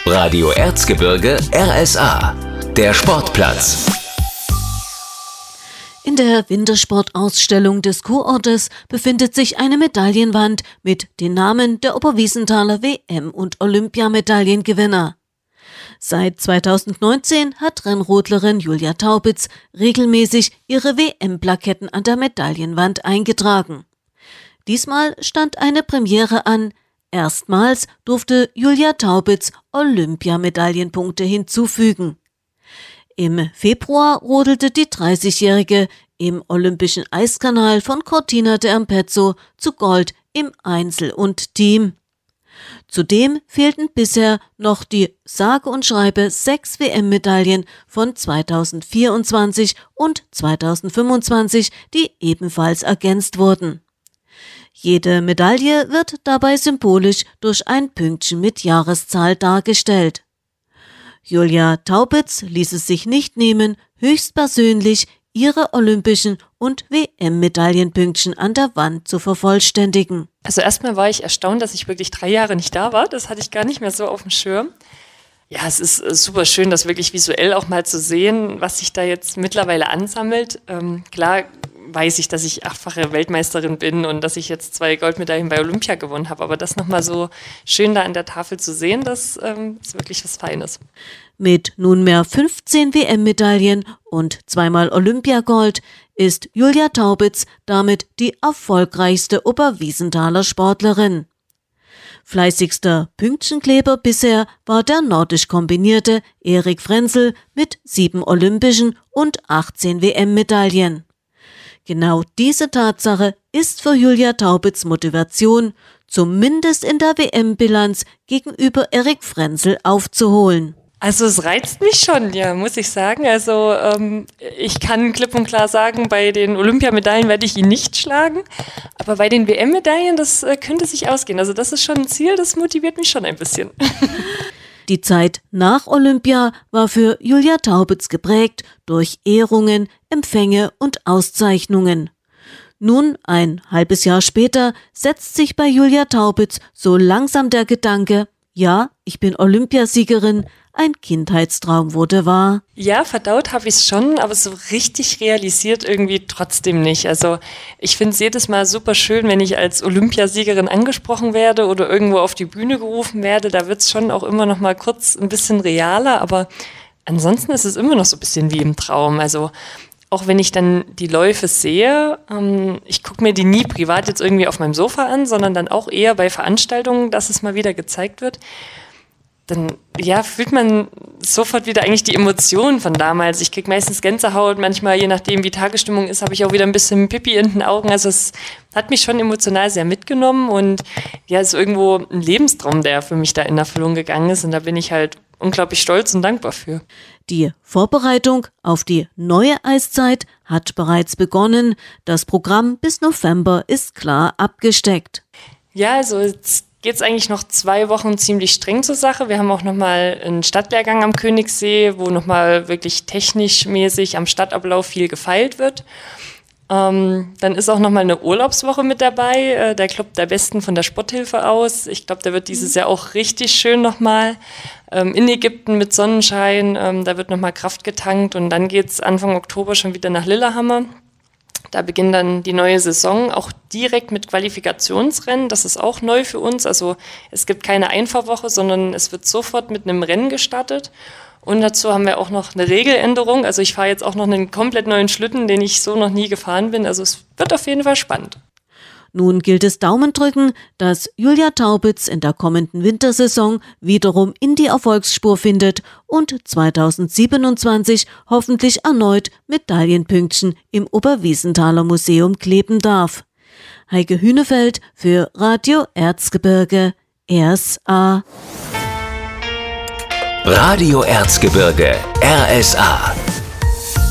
Radio Erzgebirge RSA, der Sportplatz. In der Wintersportausstellung des Kurortes befindet sich eine Medaillenwand mit den Namen der Oberwiesenthaler WM- und Olympiamedaillengewinner. Seit 2019 hat Rennrodlerin Julia Taubitz regelmäßig ihre WM-Plaketten an der Medaillenwand eingetragen. Diesmal stand eine Premiere an. Erstmals durfte Julia Taubitz Olympiamedaillenpunkte hinzufügen. Im Februar rodelte die 30-Jährige im Olympischen Eiskanal von Cortina d'Ampezzo zu Gold im Einzel und Team. Zudem fehlten bisher noch die sage und schreibe 6 WM-Medaillen von 2024 und 2025, die ebenfalls ergänzt wurden. Jede Medaille wird dabei symbolisch durch ein Pünktchen mit Jahreszahl dargestellt. Julia Taubitz ließ es sich nicht nehmen, höchstpersönlich ihre olympischen und WM-Medaillenpünktchen an der Wand zu vervollständigen. Also erstmal war ich erstaunt, dass ich wirklich 3 Jahre nicht da war. Das hatte ich gar nicht mehr so auf dem Schirm. Ja, es ist super schön, das wirklich visuell auch mal zu sehen, was sich da jetzt mittlerweile ansammelt. Klar weiß ich, dass ich 8-fache Weltmeisterin bin und dass ich jetzt 2 Goldmedaillen bei Olympia gewonnen habe. Aber das nochmal so schön da an der Tafel zu sehen, das ist wirklich was Feines. Mit nunmehr 15 WM-Medaillen und 2-mal Olympiagold ist Julia Taubitz damit die erfolgreichste Oberwiesenthaler Sportlerin. Fleißigster Pünktchenkleber bisher war der nordisch kombinierte Erik Frenzel mit 7 olympischen und 18 WM-Medaillen. Genau diese Tatsache ist für Julia Taubitz Motivation, zumindest in der WM-Bilanz gegenüber Erik Frenzel aufzuholen. Also es reizt mich schon, ja, muss ich sagen. Also ich kann klipp und klar sagen, bei den Olympiamedaillen werde ich ihn nicht schlagen, aber bei den WM-Medaillen, das könnte sich ausgehen. Also das ist schon ein Ziel, das motiviert mich schon ein bisschen. Die Zeit nach Olympia war für Julia Taubitz geprägt durch Ehrungen, Empfänge und Auszeichnungen. Nun, ein halbes Jahr später, setzt sich bei Julia Taubitz so langsam der Gedanke, ja, ich bin Olympiasiegerin, ein Kindheitstraum wurde wahr. Ja, verdaut habe ich es schon, aber so richtig realisiert irgendwie trotzdem nicht. Also ich finde es jedes Mal super schön, wenn ich als Olympiasiegerin angesprochen werde oder irgendwo auf die Bühne gerufen werde. Da wird es schon auch immer noch mal kurz ein bisschen realer, aber ansonsten ist es immer noch so ein bisschen wie im Traum. Also auch wenn ich dann die Läufe sehe, ich gucke mir die nie privat jetzt irgendwie auf meinem Sofa an, sondern dann auch eher bei Veranstaltungen, dass es mal wieder gezeigt wird. Dann ja, fühlt man sofort wieder eigentlich die Emotionen von damals. Ich kriege meistens Gänsehaut, manchmal, je nachdem wie Tagesstimmung ist, habe ich auch wieder ein bisschen Pipi in den Augen. Also es hat mich schon emotional sehr mitgenommen und ja, es ist irgendwo ein Lebenstraum, der für mich da in Erfüllung gegangen ist und da bin ich halt unglaublich stolz und dankbar für. Die Vorbereitung auf die neue Eiszeit hat bereits begonnen. Das Programm bis November ist klar abgesteckt. Ja, also jetzt geht es eigentlich noch 2 Wochen ziemlich streng zur Sache. Wir haben auch nochmal einen Stadtlehrgang am Königssee, wo nochmal wirklich technisch mäßig am Stadtablauf viel gefeilt wird. Dann ist auch nochmal eine Urlaubswoche mit dabei, der Club der Besten von der Sporthilfe aus. Ich glaube, der wird dieses Jahr auch richtig schön nochmal. In Ägypten mit Sonnenschein, da wird nochmal Kraft getankt und dann geht es Anfang Oktober schon wieder nach Lillehammer. Da beginnt dann die neue Saison, auch direkt mit Qualifikationsrennen. Das ist auch neu für uns. Also es gibt keine Einfahrwoche, sondern es wird sofort mit einem Rennen gestartet. Und dazu haben wir auch noch eine Regeländerung. Also ich fahre jetzt auch noch einen komplett neuen Schlitten, den ich so noch nie gefahren bin. Also es wird auf jeden Fall spannend. Nun gilt es Daumen drücken, dass Julia Taubitz in der kommenden Wintersaison wiederum in die Erfolgsspur findet und 2027 hoffentlich erneut Medaillenpünktchen im Oberwiesenthaler Museum kleben darf. Heike Hünefeld für Radio Erzgebirge, RSA. Radio Erzgebirge, RSA.